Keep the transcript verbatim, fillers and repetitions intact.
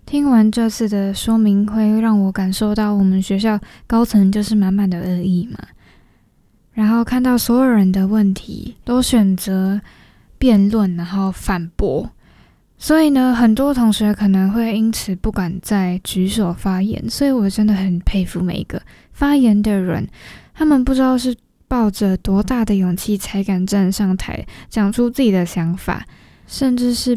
听完这次的说明会，让我感受到我们学校高层就是满满的恶意嘛。然后看到所有人的问题都选择辩论，然后反驳，所以呢，很多同学可能会因此不敢再举手发言。所以我真的很佩服每一个发言的人，他们不知道是抱着多大的勇气才敢站上台，讲出自己的想法，甚至是